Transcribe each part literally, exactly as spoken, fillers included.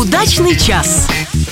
Удачный час.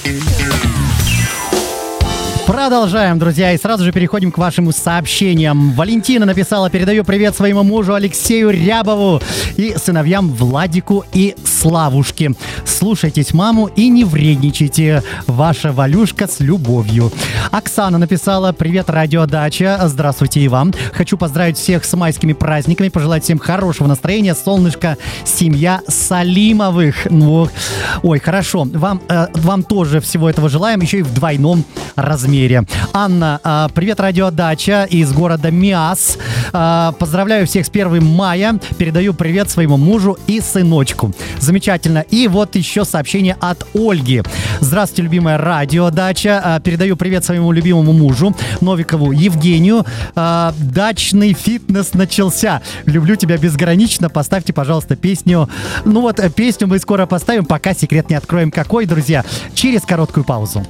Продолжаем, друзья, и сразу же переходим к вашим сообщениям. Валентина написала: передаю привет своему мужу Алексею Рябову и сыновьям Владику и Славушке. Слушайтесь маму и не вредничайте. Ваша Валюшка с любовью. Оксана написала: привет, радиодача. Здравствуйте и вам. Хочу поздравить всех с майскими праздниками, пожелать всем хорошего настроения. Солнышко, семья Салимовых. Ну, ой, хорошо. Вам, э, вам тоже всего этого желаем, еще и в двойном размере. Анна, привет, радиодача из города Миас. Поздравляю всех с первым мая. Передаю привет своему мужу и сыночку. Замечательно. И вот еще сообщение от Ольги. Здравствуйте, любимая радиодача. Передаю привет своему любимому мужу Новикову Евгению. Дачный фитнес начался. Люблю тебя безгранично. Поставьте, пожалуйста, песню. Ну вот, песню мы скоро поставим, пока секрет не откроем какой, друзья. Через короткую паузу.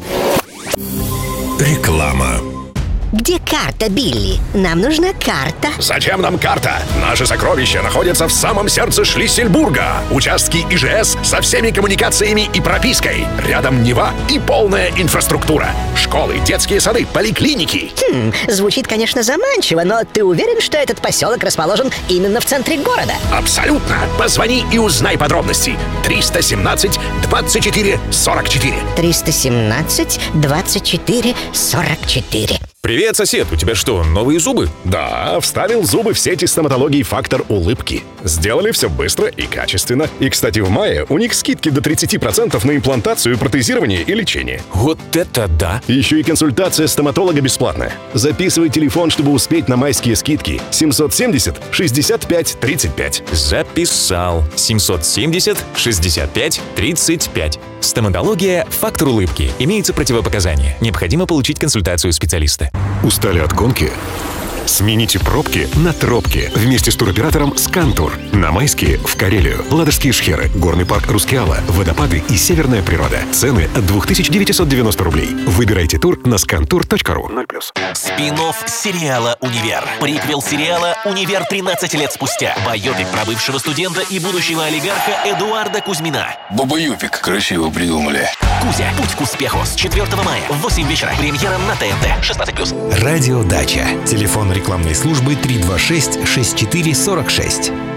Реклама. Где карта, Билли? Нам нужна карта. Зачем нам карта? Наши сокровища находятся в самом сердце Шлиссельбурга. Участки И Ж С со всеми коммуникациями и пропиской. Рядом Нева и полная инфраструктура. Школы, детские сады, поликлиники. Хм, звучит, конечно, заманчиво, но ты уверен, что этот поселок расположен именно в центре города? Абсолютно. Позвони и узнай подробности. триста семнадцать двадцать четыре сорок четыре. триста семнадцать двадцать четыре сорок четыре. Привет, сосед, у тебя что, новые зубы? Да, вставил зубы в сети стоматологии «Фактор улыбки». Сделали все быстро и качественно. И, кстати, в мае у них скидки до тридцать процентов на имплантацию, протезирование и лечение. Вот это да! Еще и консультация стоматолога бесплатная. Записывай телефон, чтобы успеть на майские скидки. семьсот семьдесят шестьдесят пять тридцать пять. Записал. семьсот семьдесят шестьдесят пять тридцать пять. Стоматология «Фактор улыбки». Имеются противопоказания. Необходимо получить консультацию специалиста. Устали от гонки? Смените пробки на тропки вместе с туроператором «Скантур». На майские в Карелию, Ладожские шхеры, горный парк Рускеала, водопады и северная природа. Цены от две тысячи девятьсот девяносто рублей. Выбирайте тур на скантур точка ру. ноль плюс. Спин-офф сериала «Универ». Приквел сериала «Универ» тринадцать лет спустя. Байопик про бывшего студента и будущего олигарха Эдуарда Кузьмина. Бабаюпик. Красиво придумали. Кузя. Путь к успеху. С четвёртого мая в восемь вечера. Премьера на Т Н Т. шестнадцать плюс. Радиодача. Телефон рекламной службы три два шесть шесть четыре сорок шесть.